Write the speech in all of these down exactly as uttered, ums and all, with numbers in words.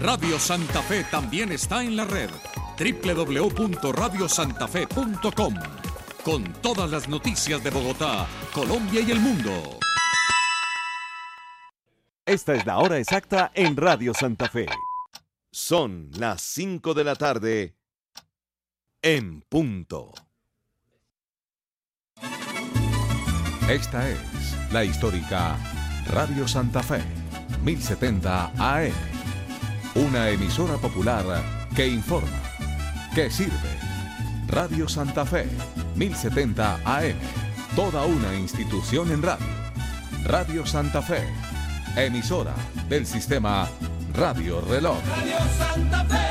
Radio Santa Fe también está en la red. doble u doble u doble u punto radio santa fe punto com. Con todas las noticias de Bogotá, Colombia y el mundo. Esta es la hora exacta en Radio Santa Fe. Son las cinco de la tarde en punto. Esta es la histórica Radio Santa Fe, mil setenta A M. Una emisora popular que informa, que sirve. Radio Santa Fe, mil setenta A M. Toda una institución en radio. Radio Santa Fe, emisora del sistema Radio Reloj. Radio Santa Fe,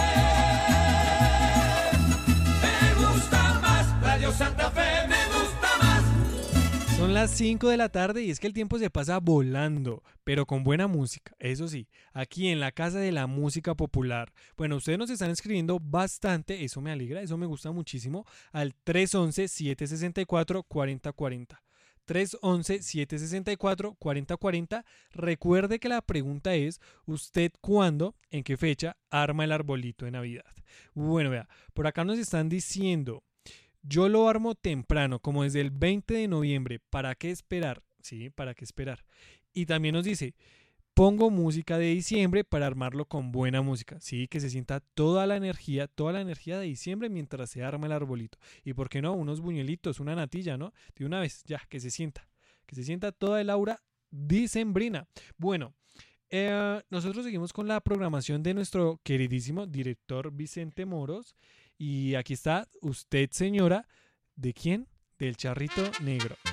me gusta más. Radio Santa Fe, me gusta más. Son las cinco de la tarde y es que el tiempo se pasa volando, pero con buena música, eso sí, aquí en la Casa de la Música Popular. Bueno, ustedes nos están escribiendo bastante, eso me alegra, eso me gusta muchísimo, al tres once, siete sesenta y cuatro, cuarenta cuarenta. tres once, siete sesenta y cuatro, cuarenta cuarenta. Recuerde que la pregunta es, ¿usted cuándo, en qué fecha, arma el arbolito de Navidad? Bueno, vea, por acá nos están diciendo, yo lo armo temprano, como desde el veinte de noviembre. ¿Para qué esperar? Sí, ¿para qué esperar? Y también nos dice, pongo música de diciembre para armarlo con buena música. Sí, que se sienta toda la energía, toda la energía de diciembre mientras se arma el arbolito. Y por qué no, unos buñuelitos, una natilla, ¿no? De una vez, ya, que se sienta. Que se sienta toda el aura dicembrina. Bueno, eh, nosotros seguimos con la programación de nuestro queridísimo director Vicente Moros. Y aquí está usted, señora, ¿de quién? Del Charrito Negro.